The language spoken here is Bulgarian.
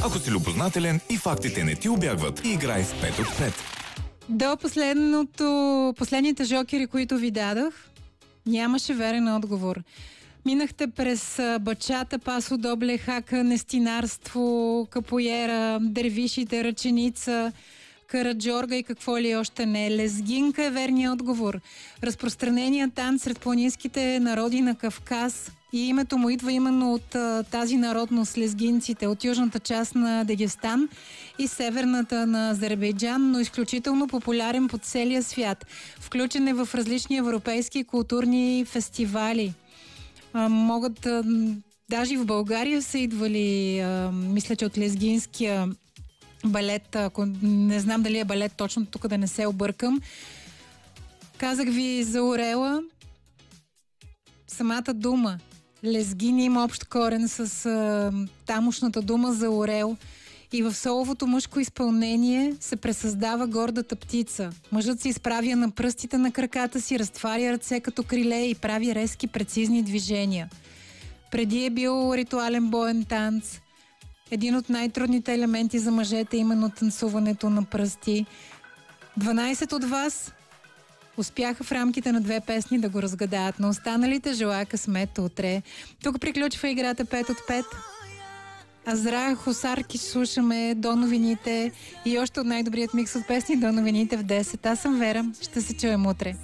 Ако си любознателен и фактите не ти убягват, играй с 5 от 5. До последните жокери, които ви дадох, нямаше верен отговор. Минахте през бачата, пасо, добле, хака, нестинарство, капоера, дервишите, ръченица, караджорга и какво ли още не. Лезгинка е верният отговор. Разпространеният танц сред планинските народи на Кавказ, и името му идва именно от тази народност, лезгинците, от южната част на Дагестан и северната на Азербайджан, но изключително популярен по целия свят. Включен е в различни европейски културни фестивали. Могат, даже и в България са идвали, мисля, че от лезгинския балет, ако не знам дали е балет точно, тук да не се объркам. Казах ви за орела. Самата дума лезгин има общ корен с тамошната дума за орел. И в соловото мъжко изпълнение се пресъздава гордата птица. Мъжът се изправя на пръстите на краката си, разтваря ръце като криле и прави резки, прецизни движения. Преди е бил ритуален боен танц. Един от най-трудните елементи за мъжете е именно танцуването на пръсти. 12 от вас успяха в рамките на 2 песни да го разгадаят. На останалите желая късмет утре. Тук приключва играта 5 от 5. Азра Хусарки слушаме до новините и още от най-добрият микс от песни до новините в 10. Аз съм Вера. Ще се чуем утре.